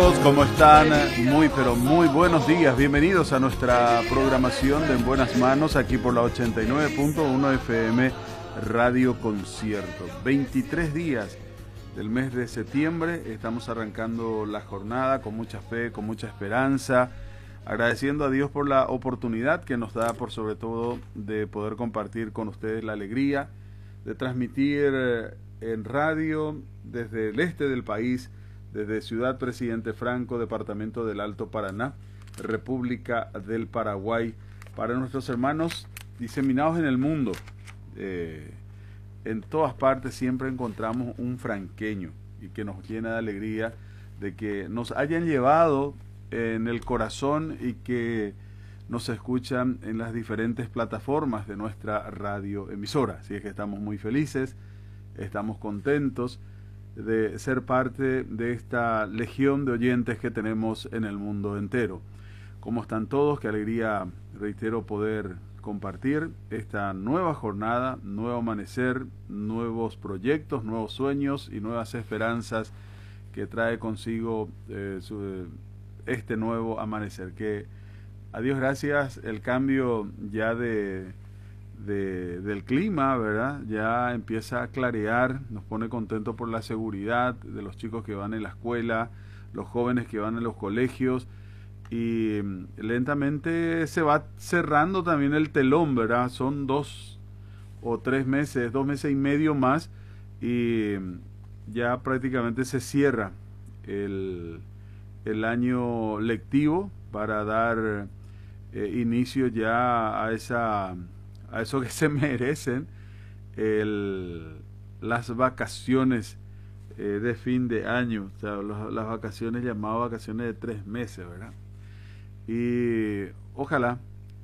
todos, ¿cómo están? Muy, pero muy buenos días. Bienvenidos a nuestra programación de En Buenas Manos, aquí por la 89.1 FM Radio Concierto. 23 días del mes de septiembre, estamos arrancando la jornada con mucha fe, con mucha esperanza, agradeciendo a Dios por la oportunidad que nos da, por sobre todo, de poder compartir con ustedes la alegría, de transmitir en radio desde el este del país, desde Ciudad Presidente Franco, departamento del Alto Paraná, República del Paraguay, para nuestros hermanos diseminados en el mundo. En todas partes siempre encontramos un franqueño, y que nos llena de alegría de que nos hayan llevado en el corazón y que nos escuchan en las diferentes plataformas de nuestra radioemisora. Así es que estamos muy felices, estamos contentos de ser parte de esta legión de oyentes que tenemos en el mundo entero. ¿Cómo están todos? Qué alegría, reitero, poder compartir esta nueva jornada, nuevo amanecer, nuevos proyectos, nuevos sueños y nuevas esperanzas que trae consigo este nuevo amanecer. Que a Dios gracias, el cambio ya del clima, ¿verdad? Ya empieza a clarear, nos pone contentos por la seguridad de los chicos que van en la escuela, los jóvenes que van en los colegios, y lentamente se va cerrando también el telón, ¿verdad? Son 2 o 3 meses, 2 meses y medio más, y ya prácticamente se cierra el año lectivo para dar inicio ya a eso que se merecen, las vacaciones de fin de año, o sea, las vacaciones llamadas vacaciones de 3 meses, ¿verdad? Y ojalá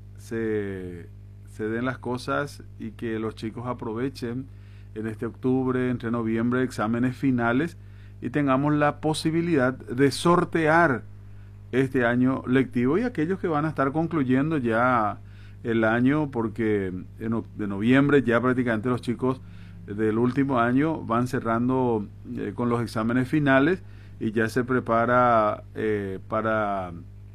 se den las cosas y que los chicos aprovechen en este octubre, entre noviembre, exámenes finales, y tengamos la posibilidad de sortear este año lectivo y aquellos que van a estar concluyendo ya el año, porque de noviembre ya prácticamente los chicos del último año van cerrando con los exámenes finales, y ya se prepara para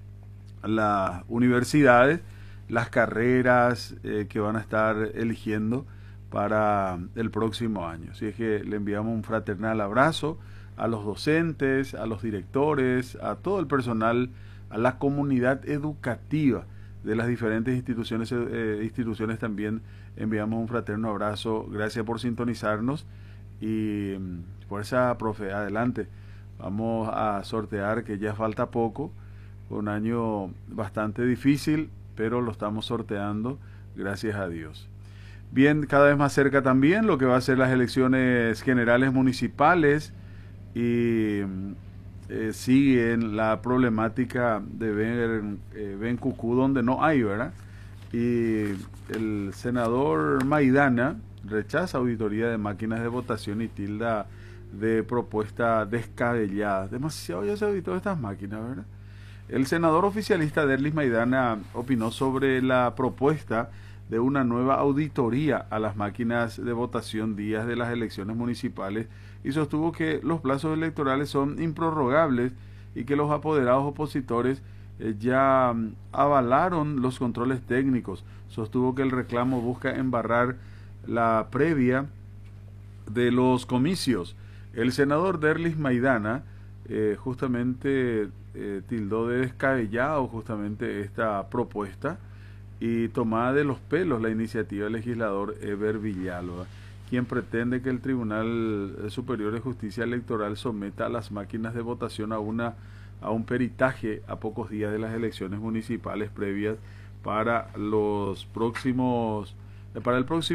las universidades las carreras que van a estar eligiendo para el próximo año. Así es que le enviamos un fraternal abrazo a los docentes, a los directores, a todo el personal, a la comunidad educativa de las diferentes instituciones también enviamos un fraterno abrazo. Gracias por sintonizarnos y por esa, profe, adelante. Vamos a sortear, que ya falta poco, un año bastante difícil, pero lo estamos sorteando, gracias a Dios. Bien, cada vez más cerca también lo que va a ser las elecciones generales municipales, y siguen la problemática de Bencucú, donde no hay, ¿verdad? Y el senador Maidana rechaza auditoría de máquinas de votación y tilda de propuesta descabellada. Demasiado ya se auditó estas máquinas, ¿verdad? El senador oficialista Derlis Maidana opinó sobre la propuesta de una nueva auditoría a las máquinas de votación días de las elecciones municipales, y sostuvo que los plazos electorales son improrrogables y que los apoderados opositores ya avalaron los controles técnicos. Sostuvo que el reclamo busca embarrar la previa de los comicios. El senador Derlis Maidana justamente tildó de descabellado justamente esta propuesta y tomada de los pelos la iniciativa del legislador Eber Villalba, quien pretende que el Tribunal Superior de Justicia Electoral someta a las máquinas de votación a un peritaje a pocos días de las elecciones municipales previas para el próximo